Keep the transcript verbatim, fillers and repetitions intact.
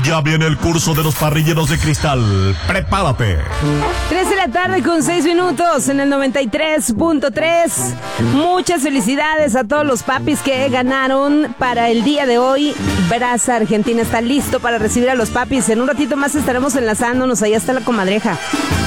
Ya viene el curso de los parrilleros de cristal. Prepárate. tres de la tarde con seis minutos en el noventa y tres punto tres. Muchas felicidades a todos los papis que ganaron para el día de hoy. Brasa Argentina está listo para recibir a los papis. En un ratito más estaremos enlazándonos. Allá está la comadreja.